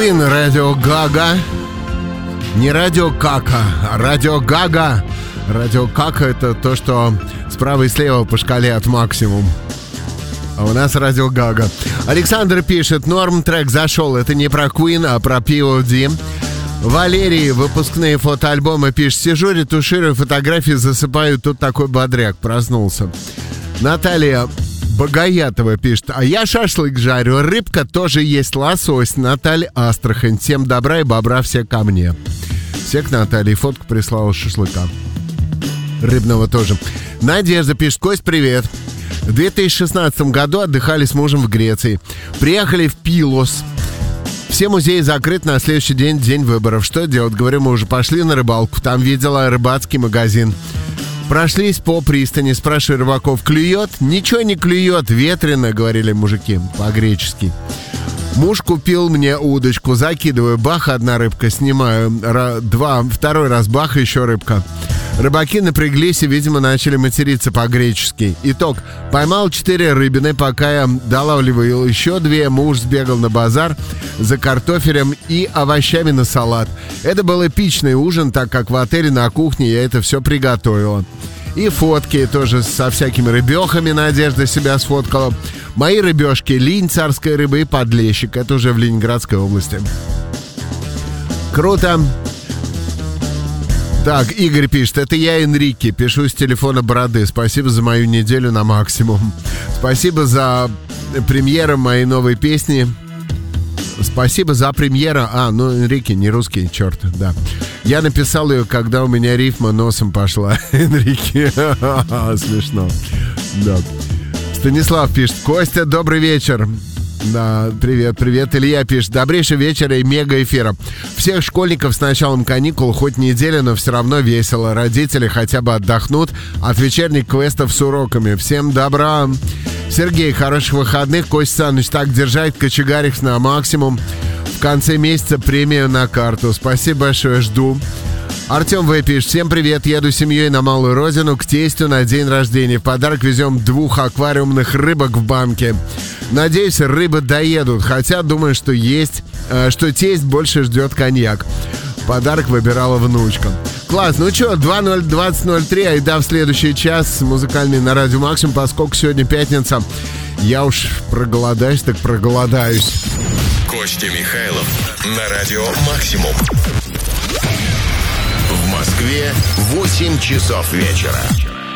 Queen, Радио Гага. Не Радио Кака, а Радио Гага. Радио Кака — это то, что справа и слева по шкале от максимум. А у нас Радио Гага. Александр пишет: норм, трек зашел. Это не про Queen, а про POD. Валерий, выпускные фотоальбомы, пишет: сижу, ретуширую фотографии, засыпаю, тут такой бодряк, проснулся. Наталья Богоятова пишет: а я шашлык жарю, рыбка тоже есть, лосось. Наталья, Астрахань. Всем добра и бобра, все ко мне. Все к Наталье. Фотку прислала шашлыка. Рыбного тоже. Надежда пишет: Кость, привет. В 2016 году отдыхали с мужем в Греции. Приехали в Пилос. Все музеи закрыты, на следующий день, день выборов. Что делать? Говорю, мы уже пошли на рыбалку. Там видела рыбацкий магазин. Прошлись по пристани, спрашиваю рыбаков: клюет? Ничего не клюет, ветрено, говорили мужики по-гречески. Муж купил мне удочку, закидываю, бах, одна рыбка, снимаю, второй раз, бах, еще рыбка. Рыбаки напряглись и, видимо, начали материться по-гречески. Итог: поймал 4 рыбины, пока я долавливал еще 2. Муж сбегал на базар за картофелем и овощами на салат. Это был эпичный ужин, так как в отеле на кухне я это все приготовила. И фотки тоже со всякими рыбехами. Надежда себя сфоткала. Мои рыбешки: линь, царская рыба и подлещик. Это уже в Ленинградской области. Круто. Так, Игорь пишет: это я, Энрике, пишу с телефона Бороды. Спасибо за мою неделю на максимум. Спасибо за премьеру моей новой песни. Спасибо за премьеру. Энрике, не русский, черт, да. Я написал ее, когда у меня рифма носом пошла. Энрике. Смешно. Да. Станислав пишет: Костя, добрый вечер. Да, привет. Илья пишет: добрейший вечер и мега эфира. Всех школьников с началом каникул, хоть неделя, но все равно весело. Родители хотя бы отдохнут от вечерних квестов с уроками. Всем добра. Сергей, хороших выходных. Костя Саныч, так держать, кочегарик на максимум. В конце месяца премию на карту. Спасибо большое, жду. Артем В. пишет: всем привет, еду с семьей на Малую Родину к тестю на день рождения. В подарок везем 2 аквариумных рыбок в банке. Надеюсь, рыбы доедут, хотя думаю, что тесть больше ждет коньяк. Подарок выбирала внучка. Класс, ну что, 20:03, айда в следующий час музыкальный на Радио Максимум, поскольку сегодня пятница. Я уж проголодаюсь, так проголодаюсь. Костя Михайлов на Радио Максимум. В Москве 8 часов вечера.